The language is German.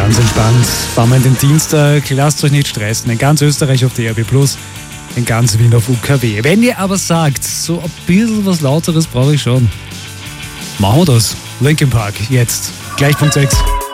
Ganz entspannt. Fahren wir in den Dienstag, lasst euch nicht stressen. In ganz Österreich auf DRB+, in ganz Wien auf UKW. Wenn ihr aber sagt, so ein bisschen was Lauteres brauche ich schon, machen wir das. Linkin Park, jetzt. Gleich Punkt 6.